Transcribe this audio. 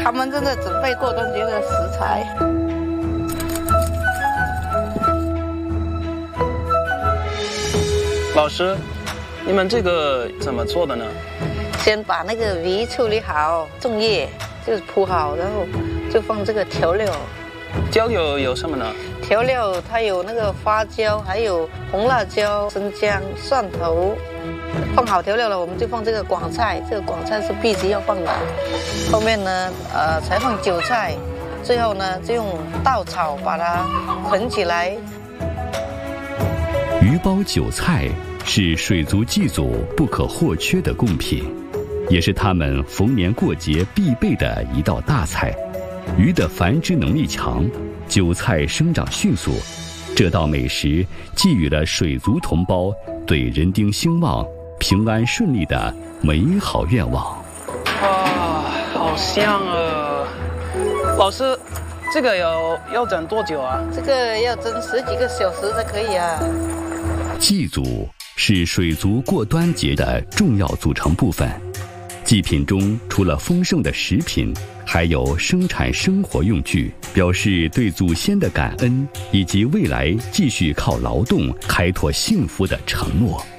他们真的准备过端节的食材。 老师，你们这个怎么做的呢？ 先把那个鱼处理好，粽叶就是铺好，然后就放这个调料。 调料有什么呢？ 调料它有那个花椒，还有红辣椒、生姜、蒜头。放好调料了，我们就放这个广菜，这个广菜是必须要放的。后面呢，才放韭菜，最后呢就用稻草把它捆起来。 鱼包韭菜是水族祭祖不可或缺的贡品，也是他们逢年过节必备的一道大菜。鱼的繁殖能力强，韭菜生长迅速，这道美食寄予了水族同胞对人丁兴旺、平安顺利的美好愿望。 哇，好香啊！老师，这个要整多久啊？ 这个要蒸10几个小时才可以啊。 祭祖是水族过端节的重要组成部分。祭品中除了丰盛的食品，还有生产生活用具，表示对祖先的感恩，以及未来继续靠劳动开拓幸福的承诺。